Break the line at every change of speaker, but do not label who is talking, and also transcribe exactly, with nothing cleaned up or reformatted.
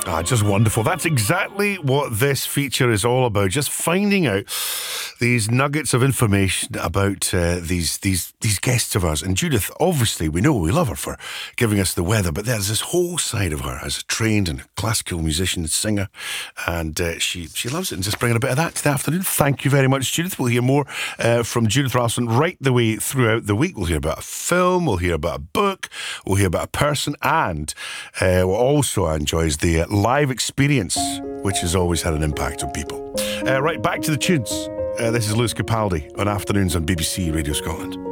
Ah, just wonderful. That's exactly what this feature is all about. Just finding out these nuggets of information about uh, these these these guests of ours. And Judith, obviously, we know we love her for giving us the weather, but there's this whole side of her as a trained and classical musician and singer, and uh, she she loves it. And just bringing a bit of that to the afternoon. Thank you very much, Judith. We'll hear more uh, from Judith Ralston right the way throughout the week. We'll hear about a film, we'll hear about a book, we'll hear about a person, and uh, what also I enjoy is the uh, live experience, which has always had an impact on people. Uh, right, back to the tunes. Uh, this is Lewis Capaldi on Afternoons on B B C Radio Scotland.